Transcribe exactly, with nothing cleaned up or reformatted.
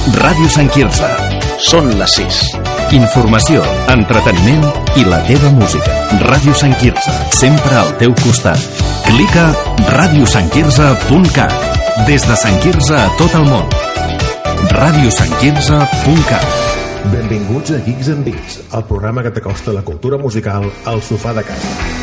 Ràdio Sant Quirze. Són les sis. Informació, entreteniment i la teva música. Ràdio Sant Quirze, sempre al teu costat. Clica ràdio sant quirze punt cat. Des de Sant Quirze a tot el món. ràdio sant quirze punt cat. Benvinguts a Geeks and Beats, el programa que t'acosta la cultura musical al sofà de casa.